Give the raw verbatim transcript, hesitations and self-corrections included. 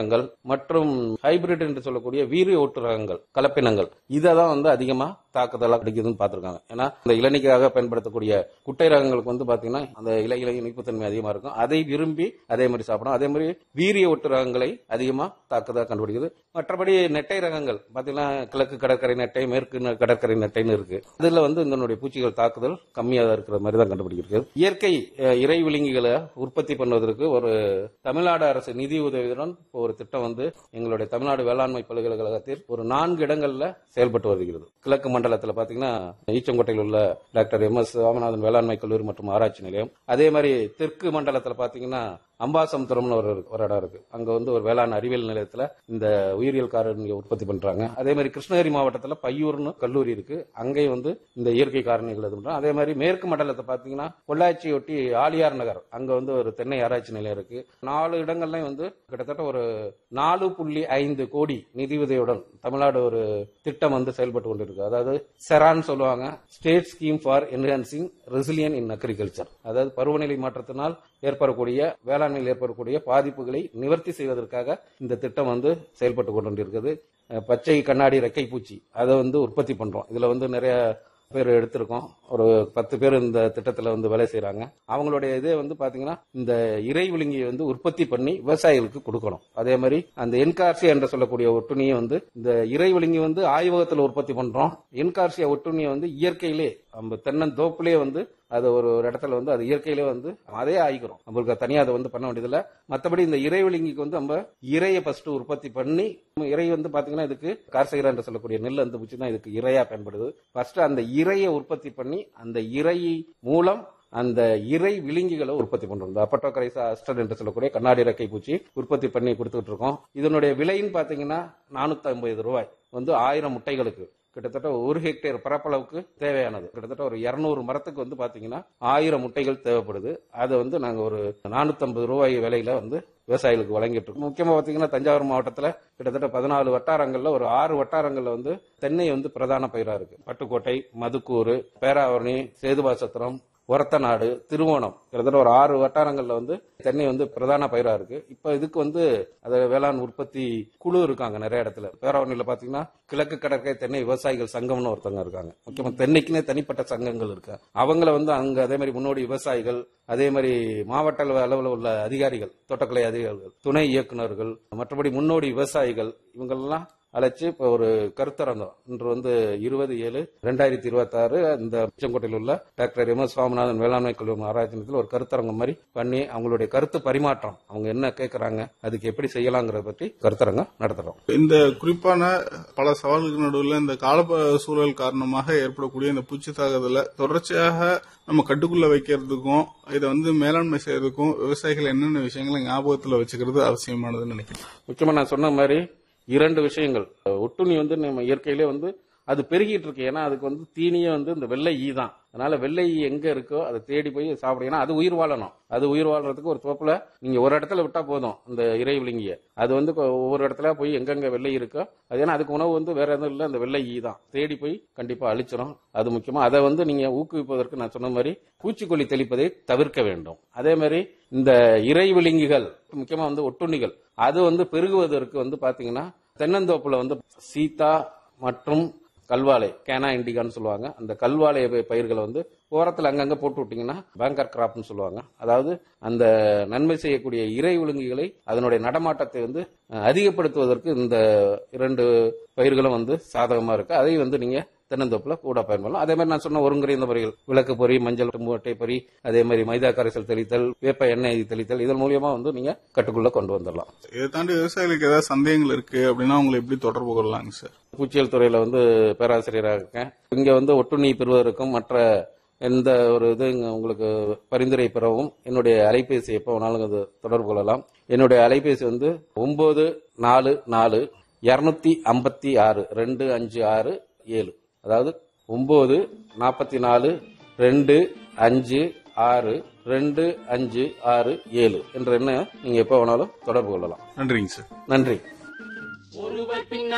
ரகங்கள் மற்றும் ஹைபிரிட் என்று சொல்லக்கூடிய வீரிய ஒட்டு ரகங்கள் கலப்பினங்கள் இதை தான் வந்து அதிகமா தாக்குதலா கிடைக்குதுன்னு பார்த்திருக்காங்க. ஏன்னா இந்த இளநீக்காக பயன்படுத்தக்கூடிய குட்டை ரகங்களுக்கு வந்து பாத்தீங்கன்னா அந்த இலைகளை இனிப்புத்தன்மை அதிகமா இருக்கும். அதை விரும்பி அதே மாதிரி சாப்பிடும். அதே மாதிரி வீரிய ஒட்டு ரகங்களை அதிகமா தாக்குதலா கண்டுபிடிக்குது. மற்றபடி நெட்டை ரகங்கள் பாத்தீங்கன்னா கிழக்கு கடற்கரை நெட்டை, மேற்கு கடற்கரை நெட்டைன்னு இருக்கு. அதுல வந்து இதனுடைய பூச்சிகள் தாக்குதல் கம்மியாக இருக்கிற மாதிரி தான் கண்டுபிடிக்கிறது. இயற்கை இறை விழுங்கிகளை உற்பத்தி பண்ணுவதற்கு ஒரு தமிழ்நாடு அரசு நிதி உதவியுடன் ஒரு திட்டம் வந்து எங்களுடைய தமிழ்நாடு வேளாண்மை பல்கலைக்கழகத்தில் ஒரு நான்கு இடங்கள்ல செயல்பட்டு வருகிறது. கிழக்கு மண்டலத்தில் பாத்தீங்கன்னா ஈச்சங்கோட்டையில் உள்ள டாக்டர் எம் எஸ் சுவாமிநாதன் வேளாண்மை கல்லூரி மற்றும் ஆராய்ச்சி நிலையம். அதே மாதிரி தெற்கு மண்டலத்தில் பாத்தீங்கன்னா அம்பாசமுத்திரம்னு ஒரு ஒரு இடம் இருக்கு. அங்க வந்து ஒரு வேளாண் அறிவியல் நிலையத்துல இந்த உயிரியல் காரணியை உற்பத்தி பண்றாங்க. அதே மாதிரி கிருஷ்ணகிரி மாவட்டத்துல பையூர்னு கல்லூரி இருக்கு. அங்கே வந்து இந்த இயற்கை காரணிகள் இது பண்றாங்க. அதே மாதிரி மேற்கு மண்டலத்தை பாத்தீங்கன்னா பொள்ளாச்சி ஒட்டி ஆலியார் நகர் அங்க வந்து ஒரு தென்னை ஆராய்ச்சி நிலையம் இருக்கு. நாலு இடங்கள்லயும் வந்து கிட்டத்தட்ட ஒரு நாலு புள்ளி ஐந்து கோடி நிதி உதவியுடன் தமிழ்நாடு ஒரு திட்டம் வந்து செயல்பட்டு கொண்டிருக்கு. அதாவது செரான் சொல்லுவாங்க, state scheme for enhancing resilient in agriculture. அதாவது பருவநிலை மாற்றத்தினால் ஏற்படக்கூடிய வேளாண்மையில் ஏற்படக்கூடிய பாதிப்புகளை நிவர்த்தி செய்வதற்காக இந்த திட்டம் வந்து செயல்பட்டு கொண்டிருக்கிறது. பச்சை கண்ணாடி ரெக்கை பூச்சி அதை வந்து உற்பத்தி பண்றோம். இதுல வந்து நிறைய பேர் எடுத்திருக்கோம். ஒரு பத்து பேர் இந்த திட்டத்துல வந்து வேலை செய்யறாங்க. அவங்களுடைய இதே வந்து பாத்தீங்கன்னா இந்த இறை விழுங்கியை வந்து உற்பத்தி பண்ணி விவசாயிகளுக்கு கொடுக்கணும். அதே மாதிரி அந்த என்கார்சியா என்று சொல்லக்கூடிய ஒட்டுண்ணியை வந்து இந்த இறை விழுங்கி வந்து ஆய்வகத்தில் உற்பத்தி பண்றோம். என்கார்சியா ஒட்டுண்ணியை வந்து இயற்கையிலே நம்ம தென்னந்தோப்புலேயே வந்து அது ஒரு இடத்துல வந்து அது இயற்கையிலே வந்து அதே ஆகிக்கிறோம். நம்மளுக்கு தனியாக அதை வந்து பண்ண வேண்டியதில்லை. மற்றபடி இந்த இறை விழுங்கிக்கு வந்து நம்ம இறையை ஃபர்ஸ்ட் உற்பத்தி பண்ணி, இறை வந்து பாத்தீங்கன்னா இதுக்கு கார்சைரா என்று சொல்லக்கூடிய நெல் அந்த பூச்சி தான் இதுக்கு இறையா பயன்படுது. ஃபர்ஸ்ட் அந்த இறையை உற்பத்தி பண்ணி அந்த இறை மூலம் அந்த இறை விழுங்கிகளை உற்பத்தி பண்றோம். இந்த அப்பட்டோகரைசா அஸ்டர் என்று சொல்லக்கூடிய கண்ணாடி ரெக்கை பூச்சி உற்பத்தி பண்ணி கொடுத்துட்டு இருக்கோம். இதனுடைய விலைன்னு பாத்தீங்கன்னா நானூத்தி ஐம்பது ரூபாய் வந்து ஆயிரம் முட்டைகளுக்கு கிட்டத்தட்ட ஒரு ஹெக்டேர் பரப்பளவுக்கு தேவையானது. கிட்டத்தட்ட ஒரு இருநூறு மரத்துக்கு வந்து பாத்தீங்கன்னா ஆயிரம் முட்டைகள் தேவைப்படுது. அதை வந்து நாங்க ஒரு நானூத்தி ஐம்பது ரூபாய் விலையில வந்து விவசாயிகளுக்கு வழங்கிட்டு இருக்கோம். முக்கியமா பாத்தீங்கன்னா தஞ்சாவூர் மாவட்டத்துல கிட்டத்தட்ட பதினாலு வட்டாரங்கள்ல ஒரு ஆறு வட்டாரங்கள்ல வந்து தென்னை வந்து பிரதான பயிரா இருக்கு. பட்டுக்கோட்டை, மதுக்கூறு, பேராவரணி, சேதுபாசத்திரம், ஒரத்தநாடு, திருவோணம் கிட்டத்தட்ட ஒரு ஆறு வட்டாரங்கள்ல வந்து தென்னை வந்து பிரதான பயிரா இருக்கு. இப்ப இதுக்கு வந்து அது வேளாண் உற்பத்தி குழு இருக்காங்க நிறைய இடத்துல. பேராவரணியில பாத்தீங்கன்னா கிழக்கு கடற்கரை தென்னை விவசாயிகள் சங்கம்னு ஒருத்தவங்க இருக்காங்க. முக்கியமா தென்னைக்குன்னே தனிப்பட்ட சங்கங்கள் இருக்கு. அவங்கள வந்து அங்க அதே மாதிரி முன்னோடி விவசாயிகள், அதே மாதிரி மாவட்ட அளவில் உள்ள அதிகாரிகள், தோட்டக்கலை அதிகாரிகள், துணை இயக்குநர்கள், மற்றபடி முன்னோடி விவசாயிகள் இவங்கெல்லாம் அழைச்சு இப்ப ஒரு கருத்தரங்கம் இன்று வந்து இருபது ஏழு ரெண்டாயிரத்தி இருபத்தி ஆறு இந்த உச்சங்கோட்டையில் உள்ள டாக்டர் எம் எஸ் சுவாமிநாதன் வேளாண்மை கல்லூரி ஆராய்ச்சி நிலையத்தில் ஒரு கருத்தரங்கம் மாதிரி பண்ணி அவங்களுடைய கருத்து பரிமாற்றம், அவங்க என்ன கேட்கறாங்க, அதுக்கு எப்படி செய்யலாங்கிறத பற்றி கருத்தரங்கம் நடத்துறோம். இந்த குறிப்பான பல சவால்களுக்கு நடுவில் இந்த கால சூழல் காரணமாக ஏற்படக்கூடிய இந்த பூச்சி தாக்குதலை தொடர்ச்சியாக நம்ம கட்டுக்குள்ள வைக்கிறதுக்கும் இதை வந்து மேலாண்மை செய்யறதுக்கும் விவசாயிகள் என்னென்ன விஷயங்களை ஞாபகத்தில் வச்சுக்கிறது அவசியமானதுன்னு நினைக்கிறேன். முக்கியமா நான் சொன்ன மாதிரி இரண்டு விஷயங்கள். ஒட்டுண்ணி வந்து நம்ம இயற்கையிலே வந்து அது பெருகிட்டு இருக்கு. ஏன்னா அதுக்கு வந்து தீனியே வந்து இந்த வெள்ளை ஈ தான். அதனால வெள்ளை ஈ எங்க இருக்கோ அதை தேடி போய் சாப்பிடும். ஏன்னா அது உயிர் வாழணும். அது உயிர் வாழ்றதுக்கு ஒரு தோப்புல நீங்க ஒரு இடத்துல விட்டா போதும் இந்த இறை விழுங்கிய. அது வந்து ஒவ்வொரு இடத்துல போய் எங்கெங்க வெள்ளை இருக்கோ அது, ஏன்னா அதுக்கு உணவு வந்து வேற எதுவும் இல்லை, அந்த வெள்ளை ஈ தான் தேடி போய் கண்டிப்பா அழிச்சிடும். அது முக்கியமா அதை வந்து நீங்க ஊக்குவிப்பதற்கு நான் சொன்ன மாதிரி பூச்சிக்கொல்லி தெளிப்பதை தவிர்க்க வேண்டும். அதே மாதிரி இந்த இறை விழுங்கிகள் முக்கியமா வந்து ஒட்டுண்ணிகள் அது வந்து பெருகுவதற்கு வந்து பாத்தீங்கன்னா தென்னந்தோப்புல வந்து சீத்தா மற்றும் கல்வாழை, கேனா இண்டிகான்னு சொல்லுவாங்க, அந்த கல்வாழை பயிர்களை வந்து ஓரத்தில் அங்கங்க போட்டு விட்டீங்கன்னா பேங்கர் கிராப்னு சொல்லுவாங்க. அதாவது அந்த நன்மை செய்யக்கூடிய இறை விழுங்கிகளை அதனுடைய நடமாட்டத்தை வந்து அதிகப்படுத்துவதற்கு இந்த இரண்டு பயிர்களும் வந்து சாதகமா இருக்கு. அதை வந்து நீங்க தென்னந்தோப்புல கூட பயன்படலாம். அதே மாதிரி நான் சொன்ன ஒருங்கிணைந்த முறைகள், விளக்கு பொறி, மஞ்சள் மூட்டை பொறி, அதே மாதிரி மைதா கரைசல் தெளித்தல், வேப்ப எண்ணெய் தெளித்தல், இதன் மூலியமா வந்து நீங்க கட்டுக்குள்ள கொண்டு வந்துடலாம். இதை தாண்டி விவசாயிகளுக்கு ஏதாவது சந்தேகங்கள் இருக்கு அப்படின்னா உங்களை எப்படி தொடர்பு கொள்ளலாங்க சார்? பூச்சியல் துறையில வந்து பேராசிரியராக இருக்கேன். இங்க வந்து ஒட்டுண்ணி பெறுவதற்கும் மற்ற எந்த ஒரு இது உங்களுக்கு பரிந்துரை பெறவும் என்னுடைய அலைபேசி எப்போ வேணாலும் அது தொடர்பு கொள்ளலாம். என்னுடைய அலைபேசி வந்து ஒன்பது நாலு நாலு இருநூத்தி ஐம்பத்தி ஆறு ரெண்டு அஞ்சு ஆறு ஏழு. அதாவது ஒன்பது நாற்பத்தி நாலு ரெண்டு அஞ்சு ஆறு ரெண்டு அஞ்சு ஆறு ஏழு என்ற எண்ணை நீங்க எப்ப வேணாலும் தொடர்பு கொள்ளலாம். நன்றிங்க சார். நன்றி.